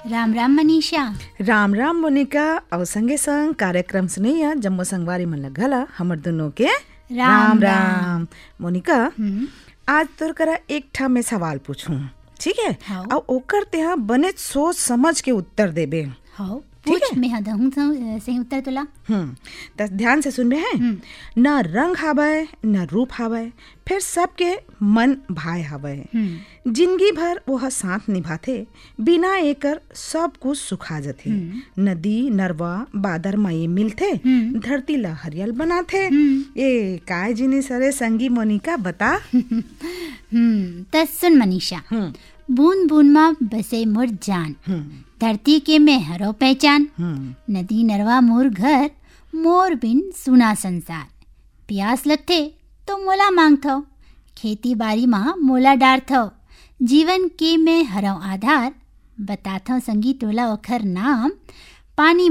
राम राम मनीषा। राम राम मोनिका। और संगे संग कार्यक्रम सुनैया जम्मो संगवारी मन लगला हमर दोनों के राम राम। मोनिका, आज तोर करा एक ठा मैं सवाल पूछूं, ठीक है? हाँ। और ओकर तेहा बने सोच समझ के उत्तर देबे। हाँ, ठीक पूछ है? मैं दहूँ सही उत्तर तुला। त ध्यान से सुन रहे हैं। न रंग हावय न रूप हावय, फिर सबके मन भाई हावय। जिंदगी भर वह साथ निभाथे, बिना एकर सब कुछ सुखा जथे। नदी नरवा बादर माई मिलथे, धरती ला हरियल बनाथे। ए काय जिनिस अरे संगी मोनिका बता। त सुन मनीषा, बूंद बूंद मा बसे मोर जान, धरती के मैं हरो पहचान। नदी नरवा मोर घर, मोर बिन सुना संसार। प्यास लगथे तो मोला मांगथो, खेती बाड़ी मा मोला डारथो। जीवन के मैं हरो आधार, बताथो संगी तोला ओखर नाम। पानी